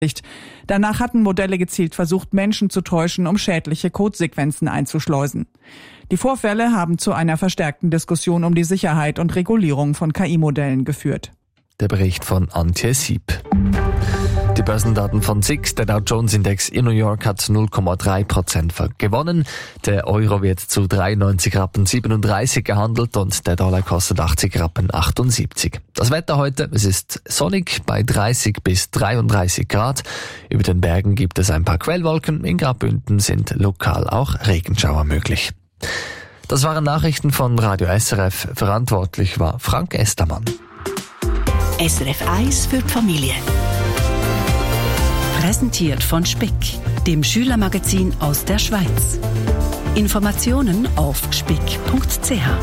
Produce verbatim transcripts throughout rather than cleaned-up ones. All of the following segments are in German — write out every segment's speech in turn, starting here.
Danach hatten Modelle gezielt versucht, Menschen zu täuschen, um schädliche Codesequenzen einzuschleusen. Die Vorfälle haben zu einer verstärkten Diskussion um die Sicherheit und Regulierung von K I-Modellen geführt. Der Bericht von Antje Sieb. Die Börsendaten von S I X, der Dow Jones Index in New York hat null Komma drei Prozent gewonnen. Der Euro wird zu dreiundneunzig Rappen siebenunddreißig gehandelt und der Dollar kostet achtzig Rappen achtundsiebzig. Das Wetter heute, es ist sonnig bei dreißig bis dreiunddreißig Grad. Über den Bergen gibt es ein paar Quellwolken. In Graubünden sind lokal auch Regenschauer möglich. Das waren Nachrichten von Radio S R F. Verantwortlich war Frank Estermann. S R F eins für die Familie. Präsentiert von Spick, dem Schülermagazin aus der Schweiz. Informationen auf spick punkt c h.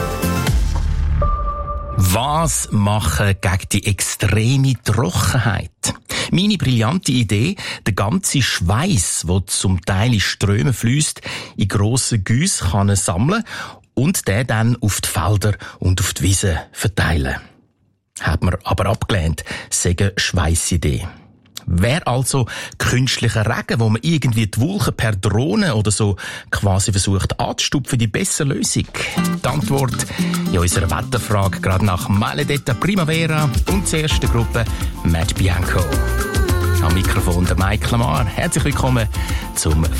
Was machen gegen die extreme Trockenheit? Meine brillante Idee, den ganzen Schweiß, der zum Teil in Strömen fliesst, in grossen Giesskannen sammeln und den dann auf die Felder und auf die Wiesen verteilen. Hat man aber abgelehnt, sagen Schweissidee. Wäre also künstlicher Regen, wo man irgendwie die Wolken per Drohne oder so quasi versucht anzustupfen, die bessere Lösung? Die Antwort in unserer Wetterfrage gerade nach Maledetta Primavera und der ersten Gruppe Matt Bianco. Am Mikrofon der Mike Lamar. Herzlich willkommen zum